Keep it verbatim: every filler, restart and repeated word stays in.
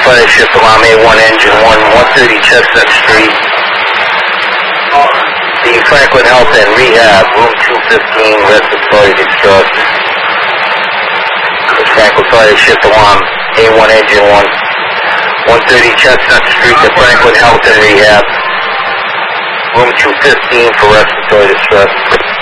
Fire shift alarm A one engine one, one thirty Chestnut Street. The Franklin Health and Rehab, room two fifteen, respiratory distress. The Franklin Fire shift alarm A one engine one, one thirty Chestnut Street, the Franklin Health and Rehab, room two fifteen for respiratory distress.